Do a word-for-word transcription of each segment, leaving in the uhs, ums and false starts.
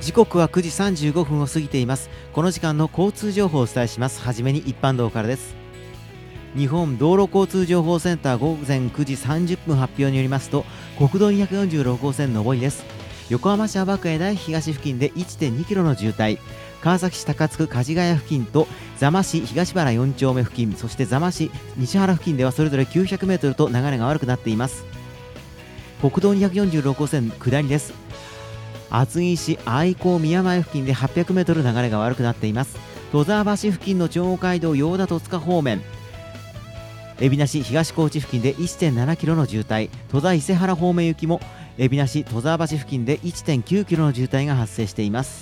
時刻はくじさんじゅうごふんを過ぎています。この時間の交通情報をお伝えします。はじめに一般道からです。日本道路交通情報センター午前くじさんじゅっぷん発表によりますと、国道にひゃくよんじゅうろく号線上りです。横浜市青葉区枝東付近で いってんにキロの渋滞、川崎市高津区梶ヶ谷付近と座間市東原よん丁目付近、そして座間市西原付近ではそれぞれきゅうひゃくメートルと流れが悪くなっています。国道にひゃくよんじゅうろく号線下りです。厚木市愛好宮前付近で はっぴゃくメートル流れが悪くなっています。戸沢橋付近の長央街道用田戸塚方面、海老名市東高知付近で いってんななキロの渋滞、戸田伊勢原方面行きも海老名市戸沢橋付近で いってんきゅうキロの渋滞が発生しています。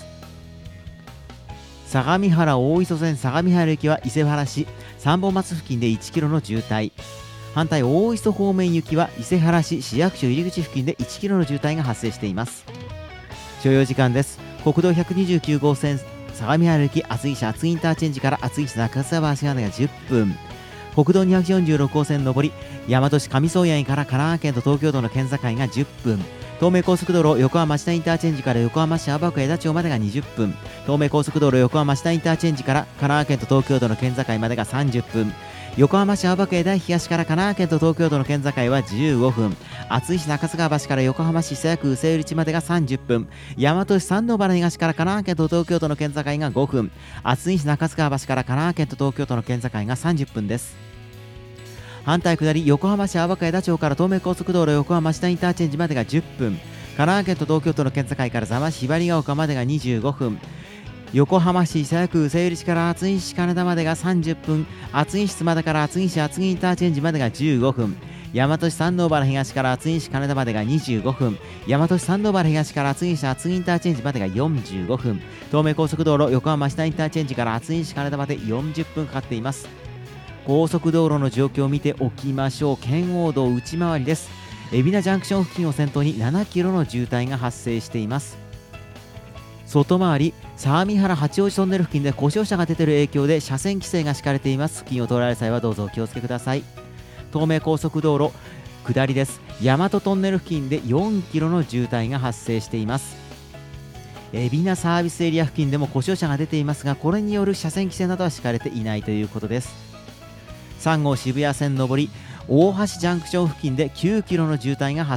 相模原大磯線相模原行きは伊勢原市三本松付近でいちキロの渋滞、反対大磯方面行きは伊勢原市市役所入り口付近でいちキロの渋滞が発生しています。所要時間です。国道ひゃくにじゅうきゅう号線相模原行き厚木市厚木インターチェンジから厚木市中津川橋までがじゅっぷん、国道にひゃくよんじゅうろく号線上り大和市上宗谷から神奈川県と東京都の県境がじゅっぷん、東名高速道路横浜町田インターチェンジから横浜市青葉区枝町までがにじゅっぷん、東名高速道路横浜町田インターチェンジから神奈川県と東京都の県境までがさんじゅっぷん、横浜市青葉区枝東から神奈川県と東京都の県境はじゅうごふん、厚木市中津川橋から横浜市瀬谷区宇勢売地までがさんじゅっぷん、大和市三能原東から神奈川県と東京都の県境がごふん、厚木市中津川橋から神奈川県と東京都の県境がさんじゅっぷんです。反対下り横浜市青葉区枝町から東名高速道路横浜町田インターチェンジまでがじゅっぷん、神奈川県と東京都の県境から座間市ひばりが丘までがにじゅうごふん、横浜市瀬谷区宇勢売地から厚木市金田までがさんじゅっぷん、厚木市須磨田から厚木市厚木インターチェンジまでがじゅうごふん、大和市三能原東から厚木市金田までがにじゅうごふん、大和市三能原東から厚木市厚木インターチェンジまでがよんじゅうごふん、東名高速道路横浜町田インターチェンジから厚木市金田までよんじゅっぷんかかっています。高速道路の状況を見ておきましょう。圏央道内回りです。海老名ジャンクション付近を先頭にななキロの渋滞が発生しています。外回り相模原八王子トンネル付近で故障車が出ている影響で車線規制が敷かれています。付近を通られる際はどうぞお気をつけください。東名高速道路下りです。大和トンネル付近でよんキロの渋滞が発生しています。海老名サービスエリア付近でも故障車が出ていますが、これによる車線規制などは敷かれていないということです。さん号渋谷線上り大橋ジャンクション付近できゅうキロの渋滞が発生